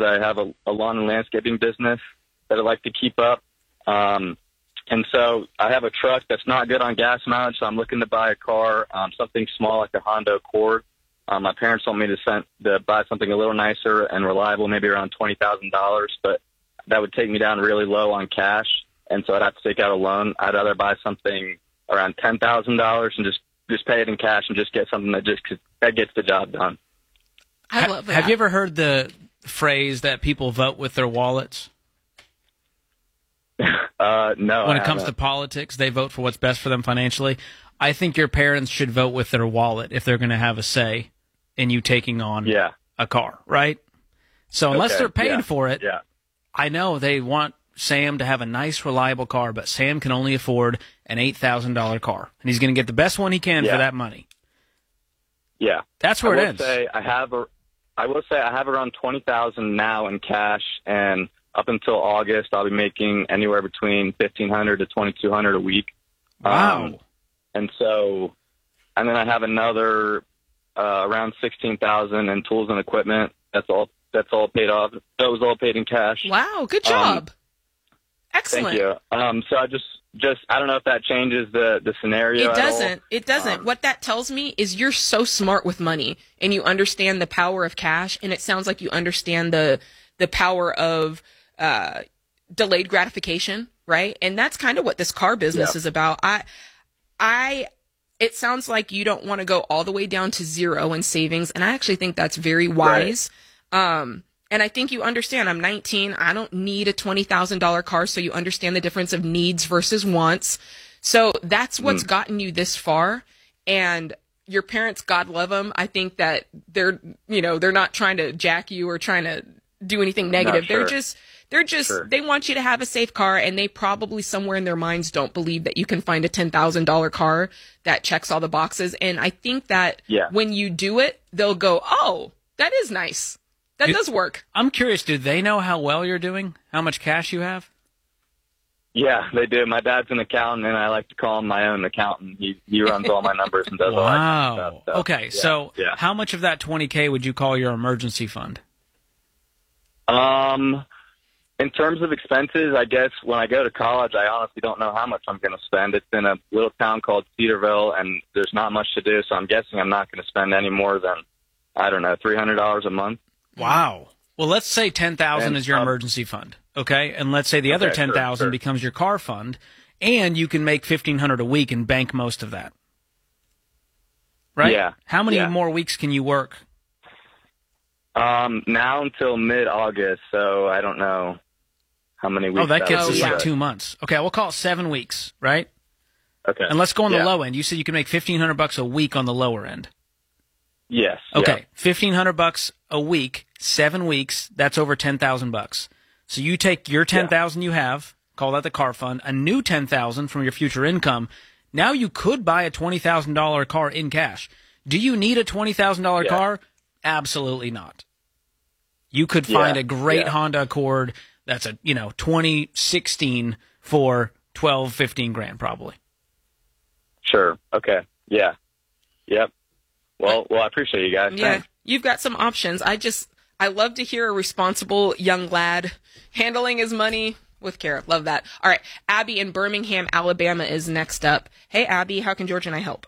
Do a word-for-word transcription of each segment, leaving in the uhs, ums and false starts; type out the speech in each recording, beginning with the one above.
I have a, a lawn and landscaping business that I like to keep up. Um, and so I have a truck that's not good on gas mileage, so I'm looking to buy a car, um, something small like a Honda Accord. Um, my parents want me to, send, to buy something a little nicer and reliable, maybe around twenty thousand dollars, but that would take me down really low on cash, and so I'd have to take out a loan. I'd rather buy something around ten thousand dollars and just, just pay it in cash and just get something that just that gets the job done. I love that. Have you ever heard the phrase that people vote with their wallets? uh, no. When I it comes haven't. to politics, they vote for what's best for them financially. I think your parents should vote with their wallet if they're going to have a say in you taking on yeah. a car, right? So unless Okay, they're paying yeah, for it, yeah. I know they want Sam to have a nice, reliable car, but Sam can only afford an eight thousand dollars car, and he's going to get the best one he can yeah. for that money. Yeah. That's where I it will ends. Say I have a, I will say I have around twenty thousand dollars now in cash, and up until August, I'll be making anywhere between fifteen hundred dollars to twenty-two hundred dollars a week. Wow. Um, and so, and then I have another uh, around sixteen thousand dollars in tools and equipment. That's all. That's all paid off. That was all paid in cash. Wow, good job. Um, Excellent. Thank you. Um, so I just, just I don't know if that changes the, the scenario. It at all. doesn't. It doesn't. Um, What that tells me is you're so smart with money and you understand the power of cash, and it sounds like you understand the the power of uh, delayed gratification, right? And that's kind of what this car business Yeah. is about. I I it sounds like you don't want to go all the way down to zero in savings, and I actually think that's very wise. Right. Um And I think you understand, I'm nineteen. I don't need a twenty thousand dollars car, so you understand the difference of needs versus wants. So that's what's mm. gotten you this far. And your parents, God love them, I think that they're, you know, they're not trying to jack you or trying to do anything negative. Sure. They're just, they're just, sure. they want you to have a safe car, and they probably somewhere in their minds don't believe that you can find a ten thousand dollars car that checks all the boxes. And I think that yeah. when you do it, they'll go, oh, that is nice. That does work. I'm curious, do they know how well you're doing? How much cash you have? Yeah, they do. My dad's an accountant, and I like to call him my own accountant. He he runs all my numbers and does wow. all that kind of stuff. So, okay, yeah, so yeah. how much of that twenty K would you call your emergency fund? Um, in terms of expenses, I guess when I go to college, I honestly don't know how much I'm going to spend. It's in a little town called Cedarville, and there's not much to do, so I'm guessing I'm not going to spend any more than, I don't know, three hundred dollars a month. Wow. Well, let's say ten thousand dollars is your um, emergency fund, okay? And let's say the okay, other ten thousand dollars sure, sure. becomes your car fund, and you can make fifteen hundred dollars a week and bank most of that. Right? Yeah. How many yeah. more weeks can you work? Um, now until mid-August, so I don't know how many weeks. Oh, that gets Oh, us yeah. like two months. Okay, we'll call it seven weeks, right? Okay. And let's go on yeah. the low end. You said you can make fifteen hundred bucks a week on the lower end. Yes. Okay, yeah. fifteen hundred bucks a week, seven weeks. That's over ten thousand bucks. So you take your ten thousand you have, call that the car fund, a new ten thousand from your future income. Now you could buy a twenty thousand dollar car in cash. Do you need a twenty thousand dollar Yeah. car? Absolutely not. You could find Yeah, a great yeah. Honda Accord that's a you know twenty sixteen for twelve, fifteen grand probably. Sure. Okay. Yeah. Yep. Well, well, I appreciate you guys. Yeah, Thanks. you've got some options. I just, I love to hear a responsible young lad handling his money with care. Love that. All right, Abby in Birmingham, Alabama is next up. Hey, Abby, how can George and I help?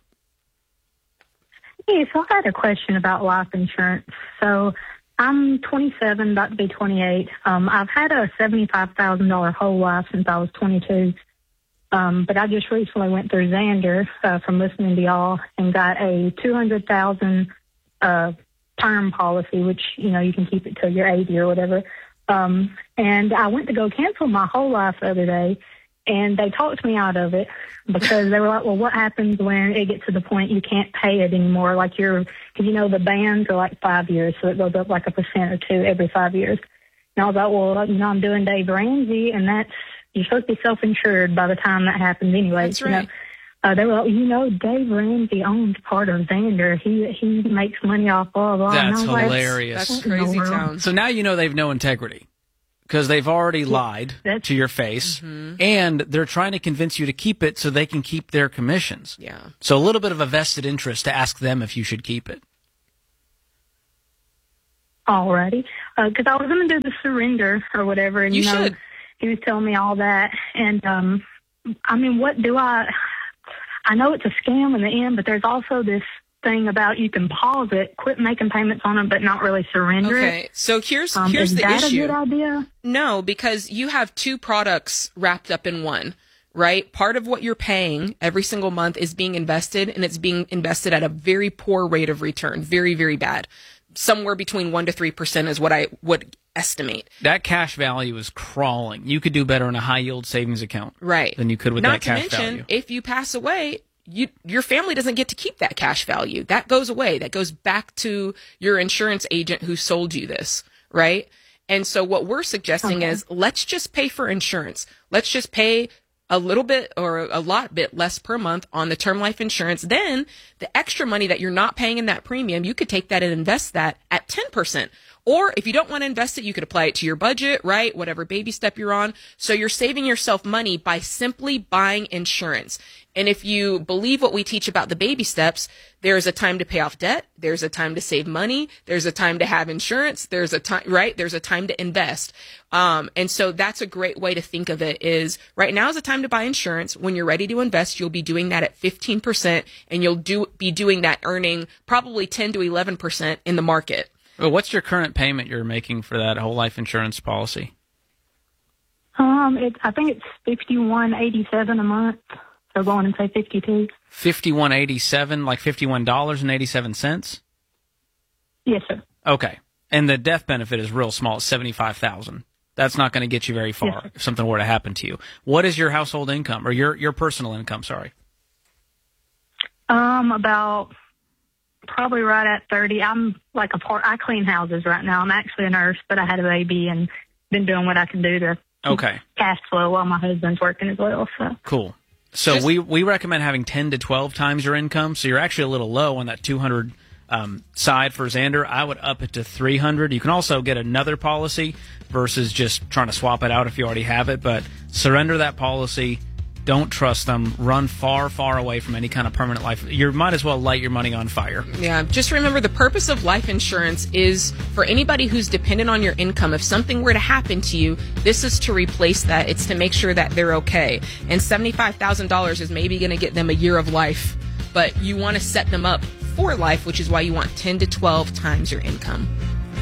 Hey, so I had a question about life insurance. So I'm twenty-seven, about to be twenty-eight. Um, I've had a seventy-five thousand dollars whole life since I was twenty-two. Um, but I just recently went through Xander uh, from listening to y'all and got a two hundred thousand dollars uh, term policy, which, you know, you can keep it till you're eighty or whatever. Um, and I went to go cancel my whole life the other day, and they talked me out of it because they were like, well, what happens when it gets to the point you can't pay it anymore? Like you're, because, you know, the bands are like five years, so it goes up like a percent or two every five years. And I was like, well, you know, I'm doing Dave Ramsey, and that's, you're supposed to be self-insured by the time that happens anyway. That's you right. know? Uh, they were like, you know, Dave Ramsey owns part of Xander. He he makes money off blah, blah. That's and I was hilarious. Like, That's what in the crazy world? town. So now you know they've no integrity because they've already lied that's- to your face, Mm-hmm. and they're trying to convince you to keep it so they can keep their commissions. Yeah. So a little bit of a vested interest to ask them if you should keep it. already. Because I was going to do the surrender or whatever. And, You you, know, should. he was telling me all that. And, um, I mean, what do I, I know it's a scam in the end, but there's also this thing about you can pause it, quit making payments on it, but not really surrender it. Okay, so here's Um, here's is the that issue. a good idea? No, because you have two products wrapped up in one, right? Part of what you're paying every single month is being invested, and it's being invested at a very poor rate of return, very, very bad. Somewhere between one to three percent is what I would estimate. That cash value is crawling. You could do better in a high yield savings account, Right. than you could with Not that to cash mention, value. if you pass away, you your family doesn't get to keep that cash value. That goes away. That goes back to your insurance agent who sold you this, right? And so what we're suggesting Okay. is let's just pay for insurance. Let's just pay a little bit or a lot bit less per month on the term life insurance. Then the extra money that you're not paying in that premium, you could take that and invest that at ten percent. Or if you don't want to invest it, you could apply it to your budget, right? Whatever baby step you're on. So you're saving yourself money by simply buying insurance. And if you believe what we teach about the baby steps, there's a time to pay off debt. There's a time to save money. There's a time to have insurance. There's a time, right? There's a time to invest. Um, and so that's a great way to think of it is right now is the time to buy insurance. When you're ready to invest, you'll be doing that at fifteen percent and you'll do, be doing that earning probably ten to eleven percent in the market. Well, what's your current payment you're making for that whole life insurance policy? Um, it's I think it's fifty-one eighty-seven a month. So go on and say fifty-two. Fifty-one eighty-seven, like fifty-one dollars and eighty-seven cents. Yes, sir. Okay, and the death benefit is real small. It's seventy-five thousand. That's not going to get you very far Yes, sir. if something were to happen to you. What is your household income or your your personal income? Sorry. Um, about probably right at thirty. I'm like a part. I clean houses right now. I'm actually a nurse, but I had a baby and been doing what I can do to keep Okay. cash flow while my husband's working as well. So Cool. So Just- we we recommend having ten to twelve times your income. So you're actually a little low on that two hundred um, side for Xander. I would up it to three hundred. You can also get another policy versus just trying to swap it out if you already have it. But surrender that policy. Don't trust them. Run far, far away from any kind of permanent life. You might as well light your money on fire. Yeah, just remember the purpose of life insurance is for anybody who's dependent on your income. If something were to happen to you, this is to replace that. It's to make sure that they're okay. And seventy-five thousand dollars is maybe going to get them a year of life, but you want to set them up for life, which is why you want ten to twelve times your income.